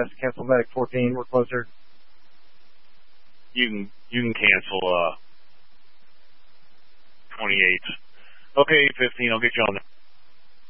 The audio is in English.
West, cancel Medic 14, we're closer. You can cancel 28. Okay, 15, I'll get you on there.